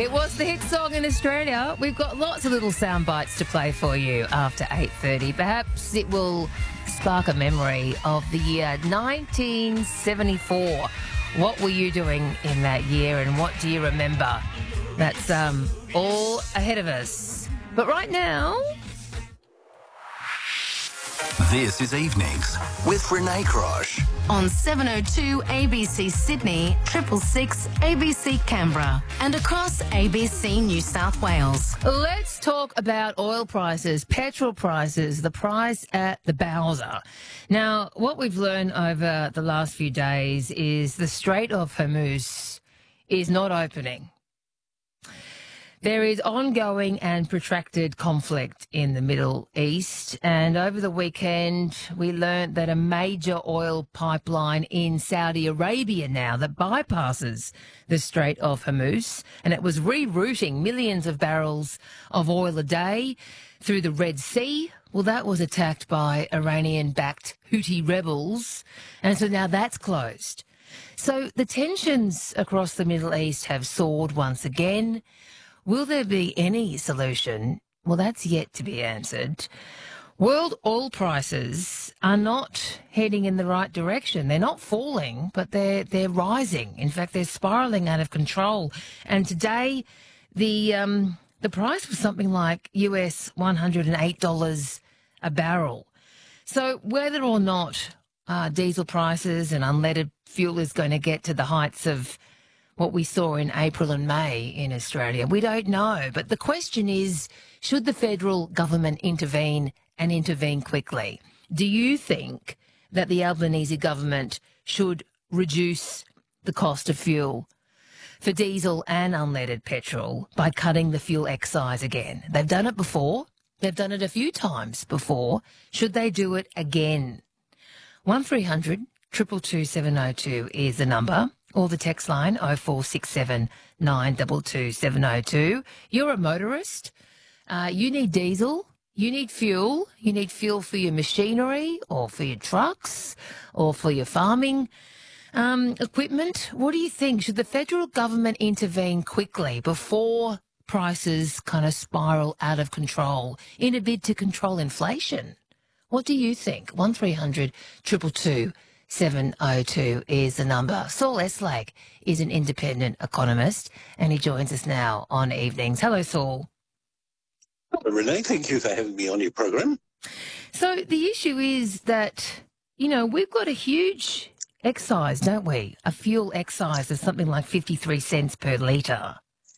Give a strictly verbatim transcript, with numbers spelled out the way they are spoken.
It was the hit song in Australia. We've got lots of little sound bites to play for you after eight thirty. Perhaps it will spark a memory of the year nineteen seventy-four. What were you doing in that year and what do you remember? That's um, all ahead of us. But right now... This is Evenings with Renee Crosh. On seven oh two A B C Sydney, triple six A B C Canberra, and across A B C New South Wales. Let's talk about oil prices, petrol prices, the price at the Bowser. Now, what we've learned over the last few days is the Strait of Hormuz is not opening. There is ongoing and protracted conflict in the Middle East, and over the weekend we learnt that a major oil pipeline in Saudi Arabia now that bypasses the Strait of Hormuz, and it was rerouting millions of barrels of oil a day through the Red Sea. Well, that was attacked by Iranian-backed Houthi rebels, and so now that's closed. So the tensions across the Middle East have soared once again. Will there be any solution? Well, that's yet to be answered. World oil prices are not heading in the right direction. They're not falling, but they're they're rising. In fact, they're spiralling out of control. And today, the um, the price was something like U S one hundred eight dollars a barrel. So whether or not uh, diesel prices and unleaded fuel is going to get to the heights of what we saw in April and May in Australia, we don't know. But the question is, should the federal government intervene and intervene quickly? Do you think that the Albanese government should reduce the cost of fuel for diesel and unleaded petrol by cutting the fuel excise again? They've done it before. They've done it a few times before. Should they do it again? one three hundred, two two two, seven oh two is the number. Or the text line, oh four six seven, nine two two, seven oh two. You're a motorist. Uh, you need diesel. You need fuel. You need fuel for your machinery or for your trucks or for your farming um, equipment. What do you think? Should the federal government intervene quickly before prices kind of spiral out of control in a bid to control inflation? What do you think? one three hundred, two two two, seven oh two is the number. Saul Eslake is an independent economist and he joins us now on Evenings. Hello, Saul. Hello, Renee. Thank you for having me on your program. So the issue is that, you know, we've got a huge excise, don't we? A fuel excise of something like fifty-three cents per litre.